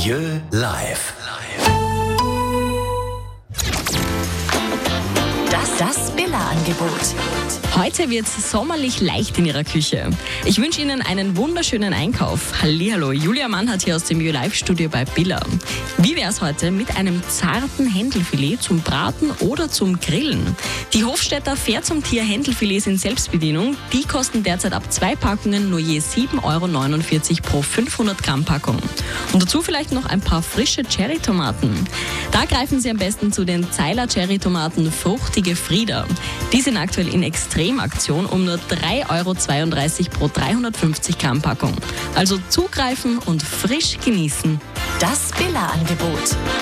Milieu live. Das Billa-Angebot. Heute wird's sommerlich leicht in Ihrer Küche. Ich wünsche Ihnen einen wunderschönen Einkauf. Hallihallo, Julia Mann hat hier aus dem Live-Studio bei Billa. Wie wär's heute mit einem zarten Händelfilet zum Braten oder zum Grillen? Die Hofstädter Fair zum Tier Händelfilets in Selbstbedienung, die kosten derzeit ab 2 Packungen nur je 7,49 € pro 500 Gramm Packung. Und dazu vielleicht noch ein paar frische Cherrytomaten. Da greifen Sie am besten zu den Zeiler Cherrytomaten Fruchtige Frieda. Die sind aktuell in Extremaktion um nur 3,32 € pro 350 Gramm Packung. Also zugreifen und frisch genießen. Das Billa-Angebot.